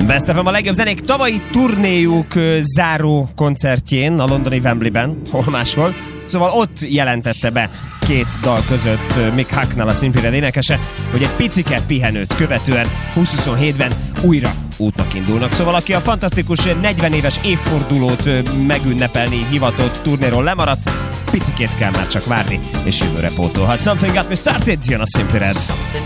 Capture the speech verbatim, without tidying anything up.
Best ef em a legjobb zenék tavalyi turnéjuk záró koncertjén a londoni Wembleyben, hol máshol. Szóval ott jelentette be két dal között Mick Hucknall, a Simply Red énekese, hogy egy picike pihenőt követően húsz-huszonhétben újra útnak indulnak. Szóval aki a fantasztikus negyven éves évfordulót megünnepelni hivatott turnéról lemaradt, picikét kell már csak várni, és jövőre pótolhat. Something Got Me Started, jön a Simply Red.